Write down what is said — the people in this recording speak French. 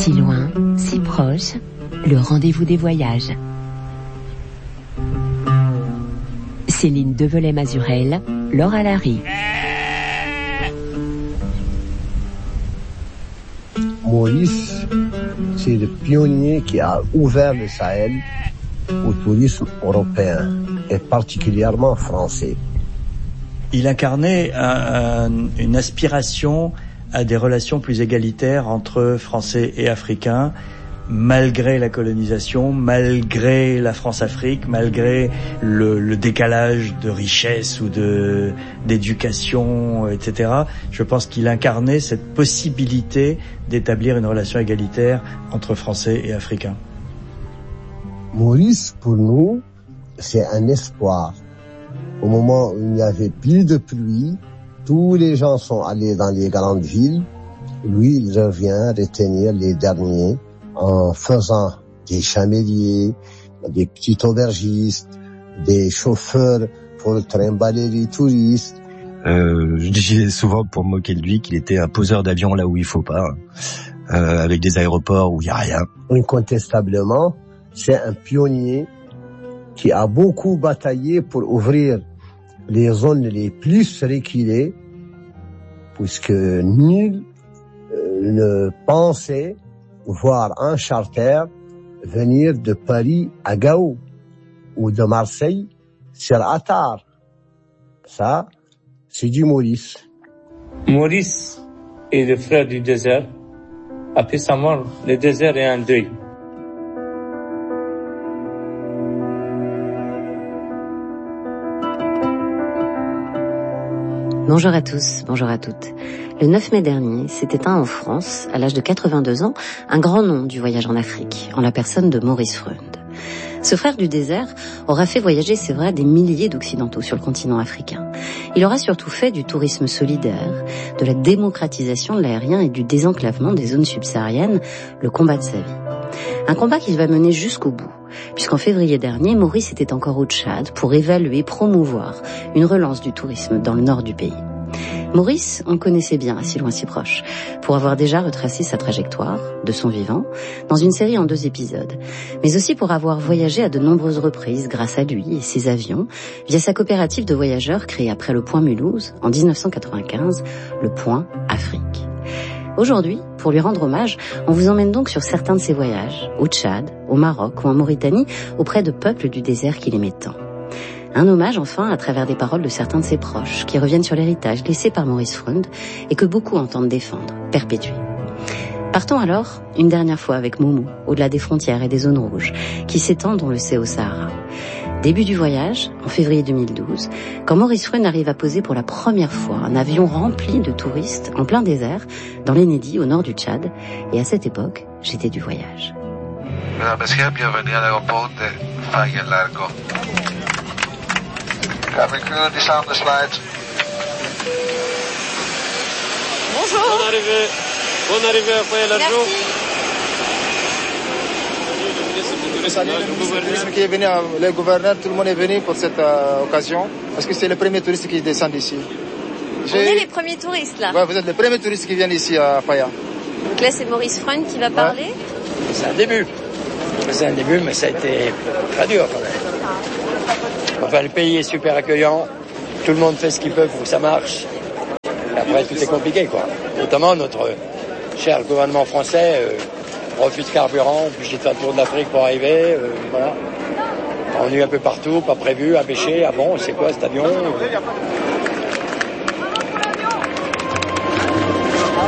Si loin, si proche, le rendez-vous des voyages. Céline Develay-Mazurel, Laura Larry. Maurice, c'est le pionnier qui a ouvert le Sahel au tourisme européen et particulièrement français. Il incarnait une aspiration à des relations plus égalitaires entre Français et Africains, malgré la colonisation, malgré la France-Afrique, malgré le décalage de richesse ou d'éducation, etc. Je pense qu'il incarnait cette possibilité d'établir une relation égalitaire entre Français et Africains. Maurice, pour nous, c'est un espoir. Au moment où il n'y avait plus de pluie, tous les gens sont allés dans les grandes villes. Lui, il revient retenir les derniers en faisant des chameliers, des petits aubergistes, des chauffeurs pour trimballer les touristes. Je disais souvent pour me moquer de lui qu'il était un poseur d'avion là où il faut pas, avec des aéroports où il y a rien. Incontestablement, c'est un pionnier qui a beaucoup bataillé pour ouvrir les zones les plus reculées, puisque nul ne pensait voir un charter venir de Paris à Gao ou de Marseille sur Attar. Ça, c'est du Maurice. Maurice est le frère du désert. Après sa mort, le désert est en deuil. Bonjour à tous, bonjour à toutes. Le 9 mai dernier s'est éteint en France, à l'âge de 82 ans, un grand nom du voyage en Afrique, en la personne de Maurice Freund. Ce frère du désert aura fait voyager, c'est vrai, des milliers d'Occidentaux sur le continent africain. Il aura surtout fait du tourisme solidaire, de la démocratisation de l'aérien et du désenclavement des zones subsahariennes, le combat de sa vie. Un combat qu'il va mener jusqu'au bout, puisqu'en février dernier, Maurice était encore au Tchad pour évaluer, promouvoir une relance du tourisme dans le nord du pays. Maurice, on le connaissait bien, à si loin si proche, pour avoir déjà retracé sa trajectoire, de son vivant, dans une série en 2 épisodes, mais aussi pour avoir voyagé à de nombreuses reprises grâce à lui et ses avions, via sa coopérative de voyageurs créée après le Point Mulhouse, en 1995, le Point Afrique. Aujourd'hui, pour lui rendre hommage, on vous emmène donc sur certains de ses voyages, au Tchad, au Maroc ou en Mauritanie, auprès de peuples du désert qu'il aimait tant. Un hommage enfin à travers des paroles de certains de ses proches, qui reviennent sur l'héritage laissé par Maurice Freund et que beaucoup entendent défendre, perpétuer. Partons alors, une dernière fois avec Moumou, au-delà des frontières et des zones rouges, qui s'étendent, on le sait, au Sahara. Début du voyage, en février 2012, quand Maurice Freund arrive à poser pour la première fois un avion rempli de touristes en plein désert, dans l'Enedi, au nord du Tchad, et à cette époque, j'étais du voyage. Mesdames, Messieurs, bienvenue à l'aéroport de Playa Largo. Cabin crew, descend the slides. Bonjour. Bonne arrivée à Playa Largo. Le qui est venu, le gouverneur, tout le monde est venu pour cette occasion, parce que c'est le premier touriste qui descend ici. On est les premiers touristes là. Ouais, vous êtes les premiers touristes qui viennent ici à Playa. Donc là, c'est Maurice Freund qui va parler. C'est un début. C'est un début, mais ça a été très dur quand même. Enfin, le pays est super accueillant. Tout le monde fait ce qu'il peut pour que ça marche. Et après, tout est compliqué, quoi. Notamment notre cher gouvernement français refuse carburant, obligé de faire le tour de l'Afrique pour arriver. Voilà. On est un peu partout, pas prévu, à pêcher. Ah bon, c'est quoi cet avion?